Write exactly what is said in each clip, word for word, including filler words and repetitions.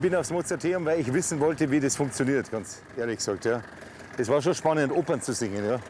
Ich bin aufs Mozarteum, weil ich wissen wollte, wie das funktioniert, ganz ehrlich gesagt. Ja. Es war schon spannend, Opern zu singen. Ja.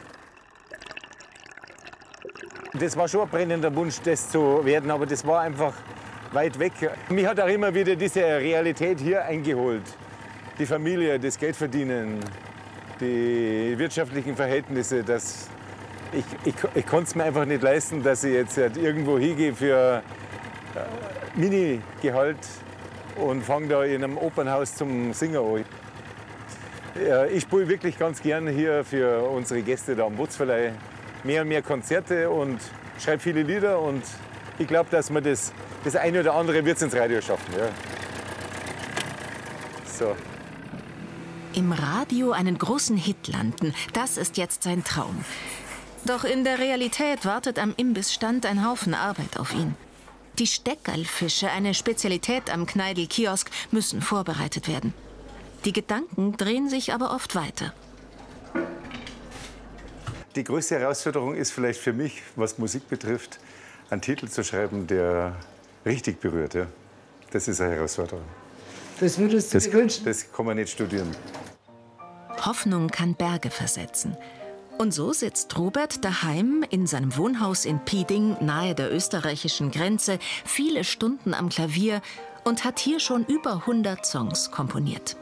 Das war schon ein brennender Wunsch, das zu werden, aber das war einfach weit weg. Mich hat auch immer wieder diese Realität hier eingeholt. Die Familie, das Geldverdienen, die wirtschaftlichen Verhältnisse. Das ich ich, ich konnte es mir einfach nicht leisten, dass ich jetzt irgendwo hingehe für Mini-Gehalt und fange da in einem Opernhaus zum Singen an. Ich spiele wirklich ganz gern hier für unsere Gäste da am Bootsverleih mehr und mehr Konzerte und schreibe viele Lieder. Und ich glaube, dass man das, das eine oder andere wird ins Radio schaffen. Ja. So. Im Radio einen großen Hit landen, das ist jetzt sein Traum. Doch in der Realität wartet am Imbissstand ein Haufen Arbeit auf ihn. Die Steckerlfische, eine Spezialität am Kneidl-Kiosk, müssen vorbereitet werden. Die Gedanken drehen sich aber oft weiter. Die größte Herausforderung ist vielleicht für mich, was Musik betrifft, einen Titel zu schreiben, der richtig berührt. Ja. Das ist eine Herausforderung. Das würdest du dir wünschen? Das kann man nicht studieren. Hoffnung kann Berge versetzen. Und so sitzt Robert daheim in seinem Wohnhaus in Pieding, nahe der österreichischen Grenze, viele Stunden am Klavier und hat hier schon über hundert Songs komponiert.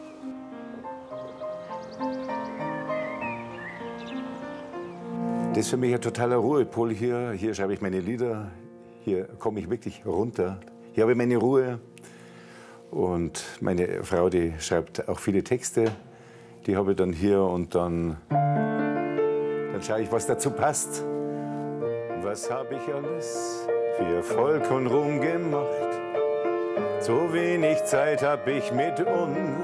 Das ist für mich ein totaler Ruhepol hier. Hier schreibe ich meine Lieder, hier komme ich wirklich runter. Hier habe ich meine Ruhe. Und meine Frau, die schreibt auch viele Texte. Die habe ich dann hier und dann, dann schaue ich, was dazu passt. Was habe ich alles für Erfolg und Ruhm gemacht? So wenig Zeit habe ich mit uns.